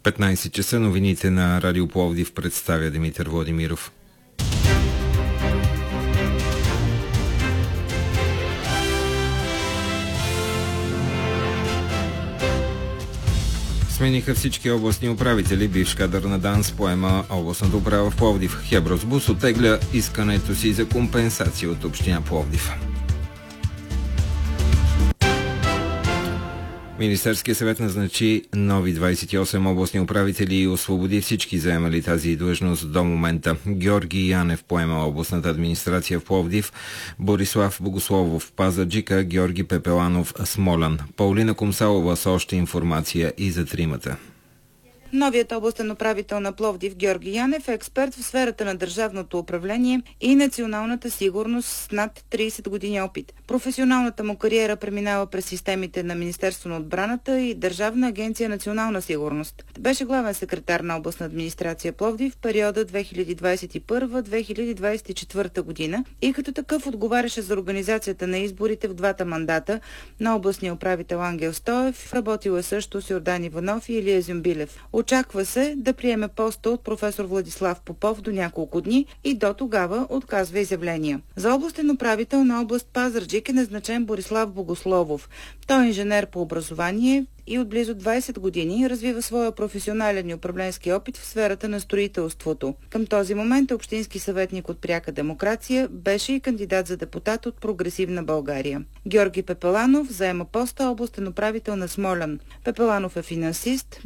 15 часа новините на Радио Пловдив представя Димитър Владимиров. Смениха всички областни управители. Бивш кадър на ДАНС поема областната управа в Пловдив. Хебросбус оттегля искането си за компенсация от община Пловдив. Министерският съвет назначи нови 28 областни управители и освободи всички заемали тази длъжност до момента. Георги Янев поема областната администрация в Пловдив, Борислав Богословов в Пазарджик, Георги Пепеланов Смолян. Паулина Комсалова с още информация и за тримата. Новият областен управител на Пловдив Георги Янев е експерт в сферата на държавното управление и националната сигурност с над 30 години опит. Професионалната му кариера преминава през системите на Министерство на отбраната и Държавна агенция национална сигурност. Беше главен секретар на областна администрация Пловдив в периода 2021-2024 година и като такъв отговаряше за организацията на изборите в двата мандата на областния управител Ангел Стоев. Работил е също с Йордан Иванов и Илия Зюмбилев. Очаква се да приеме поста от професор Владислав Попов до няколко дни и до тогава отказва изявления. За областен управител на област Пазарджик е назначен Борислав Богословов. Той е инженер по образование и от близо 20 години развива своя професионален и управленски опит в сферата на строителството. Към този момент е общински съветник от Пряка демокрация, беше и кандидат за депутат от Прогресивна България. Георги Пепеланов заема поста областен управител на Смолян. Пепеланов е финансист,